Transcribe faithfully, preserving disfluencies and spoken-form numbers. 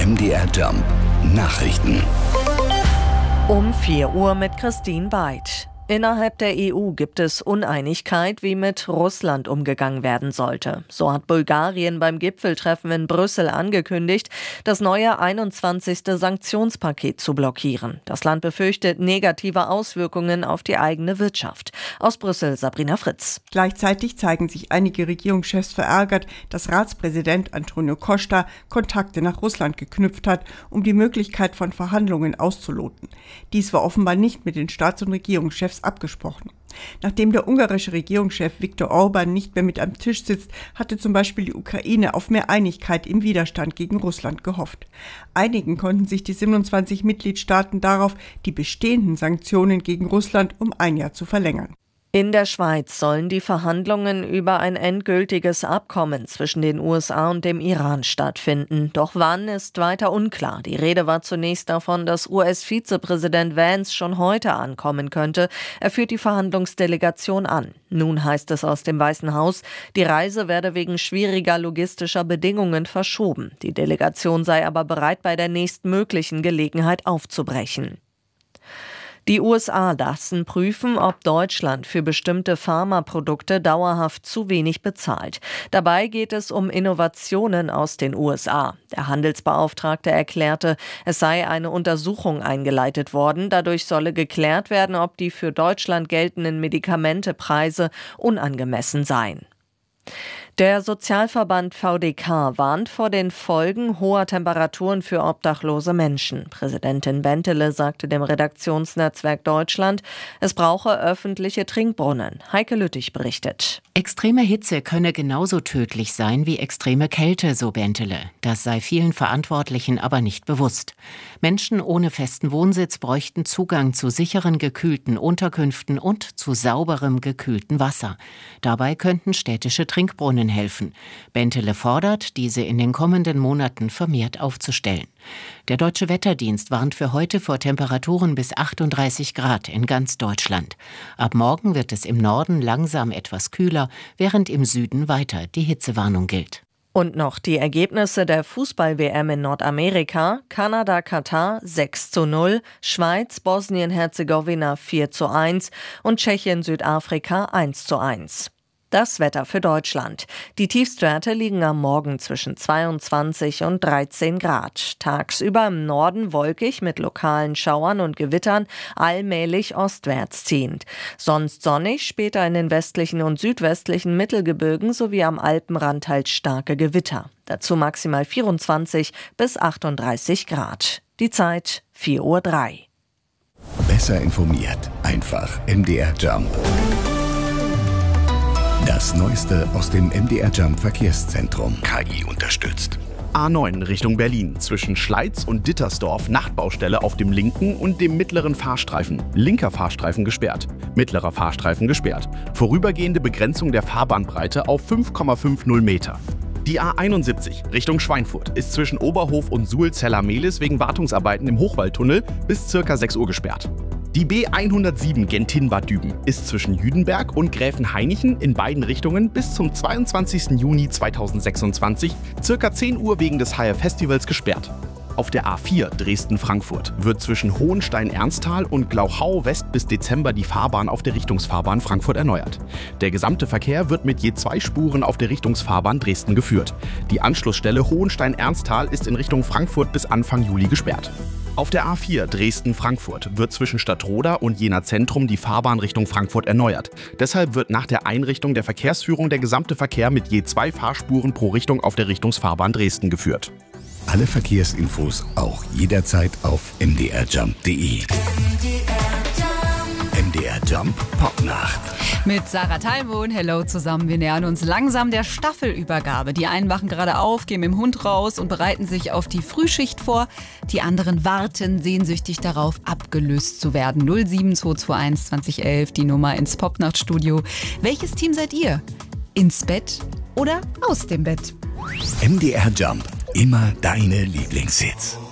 M D R Jump Nachrichten. Um vier Uhr mit Christine Weid. Innerhalb der E U gibt es Uneinigkeit, wie mit Russland umgegangen werden sollte. So hat Bulgarien beim Gipfeltreffen in Brüssel angekündigt, das neue einundzwanzigste Sanktionspaket zu blockieren. Das Land befürchtet negative Auswirkungen auf die eigene Wirtschaft. Aus Brüssel Sabrina Fritz. Gleichzeitig zeigen sich einige Regierungschefs verärgert, dass Ratspräsident Antonio Costa Kontakte nach Russland geknüpft hat, um die Möglichkeit von Verhandlungen auszuloten. Dies war offenbar nicht mit den Staats- und Regierungschefs abgesprochen. Nachdem der ungarische Regierungschef Viktor Orban nicht mehr mit am Tisch sitzt, hatte zum Beispiel die Ukraine auf mehr Einigkeit im Widerstand gegen Russland gehofft. Einigen konnten sich die siebenundzwanzig Mitgliedstaaten darauf, die bestehenden Sanktionen gegen Russland um ein Jahr zu verlängern. In der Schweiz sollen die Verhandlungen über ein endgültiges Abkommen zwischen den U S A und dem Iran stattfinden. Doch wann ist weiter unklar. Die Rede war zunächst davon, dass U S-Vizepräsident Vance schon heute ankommen könnte. Er führt die Verhandlungsdelegation an. Nun heißt es aus dem Weißen Haus, die Reise werde wegen schwieriger logistischer Bedingungen verschoben. Die Delegation sei aber bereit, bei der nächstmöglichen Gelegenheit aufzubrechen. Die U S A lassen prüfen, ob Deutschland für bestimmte Pharmaprodukte dauerhaft zu wenig bezahlt. Dabei geht es um Innovationen aus den U S A. Der Handelsbeauftragte erklärte, es sei eine Untersuchung eingeleitet worden. Dadurch solle geklärt werden, ob die für Deutschland geltenden Medikamentepreise unangemessen seien. Der Sozialverband V D K warnt vor den Folgen hoher Temperaturen für obdachlose Menschen. Präsidentin Bentele sagte dem Redaktionsnetzwerk Deutschland, es brauche öffentliche Trinkbrunnen. Heike Lüttich berichtet. Extreme Hitze könne genauso tödlich sein wie extreme Kälte, so Bentele. Das sei vielen Verantwortlichen aber nicht bewusst. Menschen ohne festen Wohnsitz bräuchten Zugang zu sicheren, gekühlten Unterkünften und zu sauberem, gekühltem Wasser. Dabei könnten städtische Trinkbrunnen helfen. Bentele fordert, diese in den kommenden Monaten vermehrt aufzustellen. Der Deutsche Wetterdienst warnt für heute vor Temperaturen bis achtunddreißig Grad in ganz Deutschland. Ab morgen wird es im Norden langsam etwas kühler, während im Süden weiter die Hitzewarnung gilt. Und noch die Ergebnisse der Fußball-W M in Nordamerika. Kanada, Katar sechs zu null, Schweiz, Bosnien-Herzegowina vier zu eins und Tschechien, Südafrika eins zu eins. Das Wetter für Deutschland. Die Tiefstwerte liegen am Morgen zwischen zweiundzwanzig und dreizehn Grad. Tagsüber im Norden wolkig mit lokalen Schauern und Gewittern, allmählich ostwärts ziehend. Sonst sonnig, später in den westlichen und südwestlichen Mittelgebirgen sowie am Alpenrand teils starke Gewitter. Dazu maximal vierundzwanzig bis achtunddreißig Grad. Die Zeit vier Uhr drei. Besser informiert, einfach M D R Jump. Das Neueste aus dem M D R Jump Verkehrszentrum. K I unterstützt. A neun Richtung Berlin. Zwischen Schleiz und Dittersdorf Nachtbaustelle auf dem linken und dem mittleren Fahrstreifen. Linker Fahrstreifen gesperrt. Mittlerer Fahrstreifen gesperrt. Vorübergehende Begrenzung der Fahrbahnbreite auf fünf Komma fünfzig Meter. Die A einundsiebzig Richtung Schweinfurt ist zwischen Oberhof und Suhl-Zella-Mehlis wegen Wartungsarbeiten im Hochwaldtunnel bis ca. sechs Uhr gesperrt. Die B hundertsieben Gentin-Bad Düben ist zwischen Jüdenberg und Gräfenhainichen in beiden Richtungen bis zum zweiundzwanzigsten Juni zweitausendsechsundzwanzig ca. zehn Uhr wegen des H R-Festivals gesperrt. Auf der A vier Dresden-Frankfurt wird zwischen Hohenstein-Ernsthal und Glauchau West bis Dezember die Fahrbahn auf der Richtungsfahrbahn Frankfurt erneuert. Der gesamte Verkehr wird mit je zwei Spuren auf der Richtungsfahrbahn Dresden geführt. Die Anschlussstelle Hohenstein-Ernsthal ist in Richtung Frankfurt bis Anfang Juli gesperrt. Auf der A vier Dresden-Frankfurt wird zwischen Stadtroda und Jena Zentrum die Fahrbahn Richtung Frankfurt erneuert. Deshalb wird nach der Einrichtung der Verkehrsführung der gesamte Verkehr mit je zwei Fahrspuren pro Richtung auf der Richtungsfahrbahn Dresden geführt. Alle Verkehrsinfos auch jederzeit auf m d r jump punkt d e. M D R Jump Popnacht. Mit Sarah Talmon, hello zusammen. Wir nähern uns langsam der Staffelübergabe. Die einen wachen gerade auf, gehen mit dem Hund raus und bereiten sich auf die Frühschicht vor. Die anderen warten sehnsüchtig darauf, abgelöst zu werden. null sieben zwei zwei eins zwanzig elf, die Nummer ins Popnachtstudio. Welches Team seid ihr? Ins Bett oder aus dem Bett? M D R Jump. Immer deine Lieblingshits.